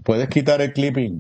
puedes quitar el clipping.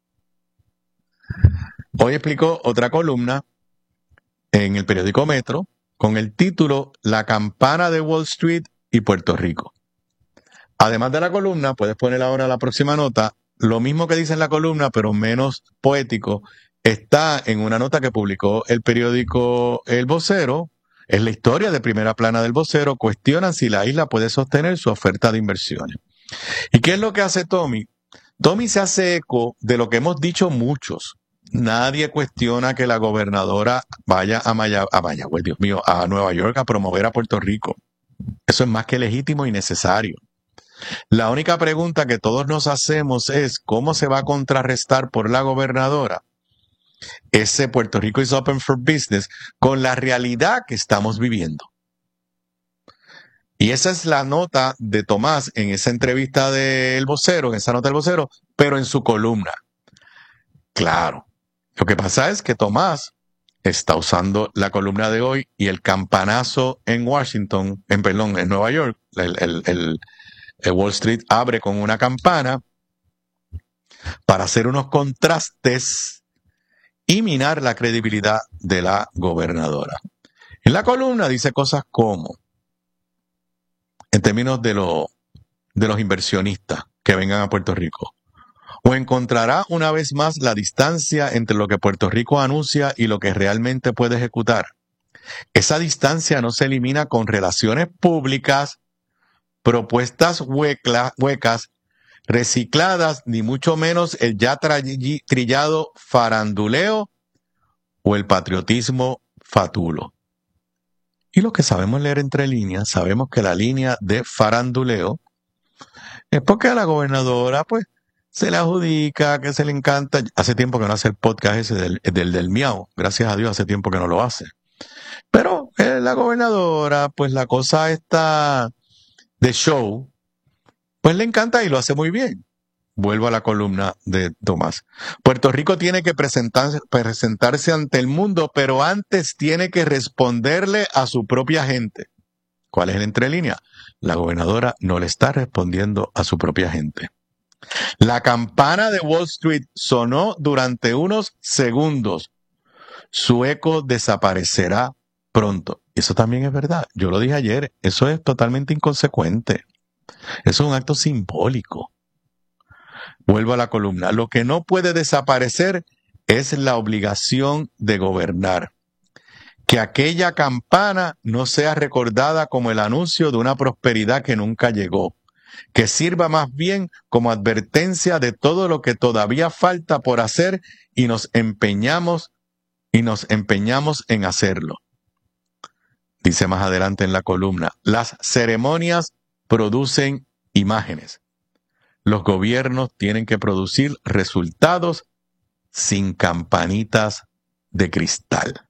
Hoy explicó otra columna en el periódico Metro con el título La campana de Wall Street y Puerto Rico. Además de la columna, puedes poner ahora la próxima nota, lo mismo que dice en la columna, pero menos poético, está en una nota que publicó el periódico El Vocero. Es la historia de primera plana del Vocero. Cuestionan si la isla puede sostener su oferta de inversiones. ¿Y qué es lo que hace Tommy? Tommy se hace eco de lo que hemos dicho muchos. Nadie cuestiona que la gobernadora vaya a Mayagüez, Dios mío, a Nueva York a promover a Puerto Rico. Eso es más que legítimo y necesario. La única pregunta que todos nos hacemos es cómo se va a contrarrestar por la gobernadora ese Puerto Rico is open for business con la realidad que estamos viviendo. Y esa es la nota de Tomás en esa entrevista del Vocero, en esa nota del Vocero, pero en su columna. Claro, lo que pasa es que Tomás está usando la columna de hoy y el campanazo en en Nueva York, el Wall Street abre con una campana para hacer unos contrastes y minar la credibilidad de la gobernadora. En la columna dice cosas como, en términos de los inversionistas que vengan a Puerto Rico, o encontrará una vez más la distancia entre lo que Puerto Rico anuncia y lo que realmente puede ejecutar. Esa distancia no se elimina con relaciones públicas, propuestas huecas, recicladas, ni mucho menos el ya trillado faranduleo o el patriotismo fatulo. Y lo que sabemos leer entre líneas, sabemos que la línea de faranduleo es porque a la gobernadora, pues, se le adjudica, que se le encanta. Hace tiempo que no hace el podcast ese del miau. Gracias a Dios, hace tiempo que no lo hace. Pero la gobernadora, pues la cosa está de show, pues le encanta y lo hace muy bien. Vuelvo a la columna de Tomás. Puerto Rico tiene que presentarse ante el mundo, pero antes tiene que responderle a su propia gente. ¿Cuál es el entrelínea? La gobernadora no le está respondiendo a su propia gente. La campana de Wall Street sonó durante unos segundos. Su eco desaparecerá pronto. Eso también es verdad. Yo lo dije ayer. Eso es totalmente inconsecuente. Eso es un acto simbólico. Vuelvo a la columna. Lo que no puede desaparecer es la obligación de gobernar. Que aquella campana no sea recordada como el anuncio de una prosperidad que nunca llegó. Que sirva más bien como advertencia de todo lo que todavía falta por hacer y nos empeñamos en hacerlo. Dice más adelante en la columna, las ceremonias producen imágenes. Los gobiernos tienen que producir resultados sin campanitas de cristal.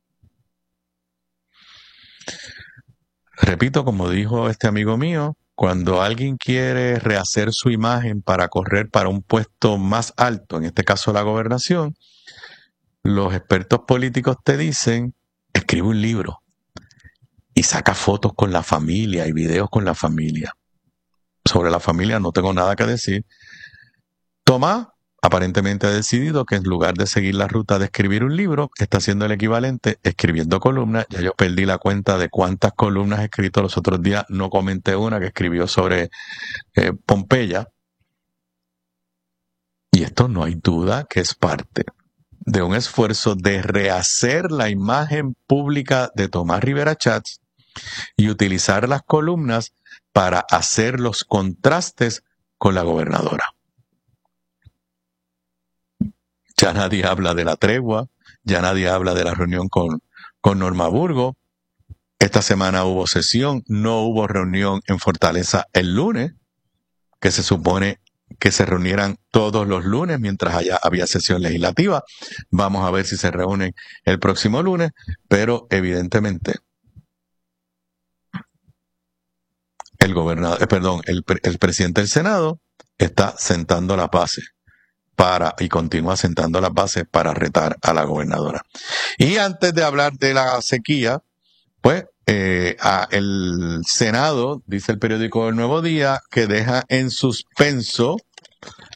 Repito, como dijo este amigo mío, cuando alguien quiere rehacer su imagen para correr para un puesto más alto, en este caso la gobernación, los expertos políticos te dicen, escribe un libro y saca fotos con la familia y videos con la familia. Sobre la familia no tengo nada que decir. Tomás aparentemente ha decidido que en lugar de seguir la ruta de escribir un libro, está haciendo el equivalente escribiendo columnas. Ya yo perdí la cuenta de cuántas columnas he escrito los otros días. No comenté una que escribió sobre Pompeya. Y esto no hay duda que es parte de un esfuerzo de rehacer la imagen pública de Tomás Rivera Chats y utilizar las columnas para hacer los contrastes con la gobernadora. Ya nadie habla de la tregua, ya nadie habla de la reunión con Norma Burgos. Esta semana hubo sesión, no hubo reunión en Fortaleza el lunes, que se supone que se reunieran todos los lunes mientras allá había sesión legislativa. Vamos a ver si se reúnen el próximo lunes, pero evidentemente el presidente del Senado está sentando las bases y continúa sentando las bases para retar a la gobernadora. Y antes de hablar de la sequía, pues el Senado, dice el periódico El Nuevo Día, que deja en suspenso